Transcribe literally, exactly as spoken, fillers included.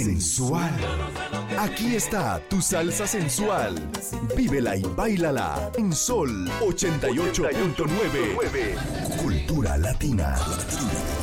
Sensual. Aquí está tu salsa sensual. Vívela y báilala en Sol ochenta y ocho punto nueve. Cultura latina.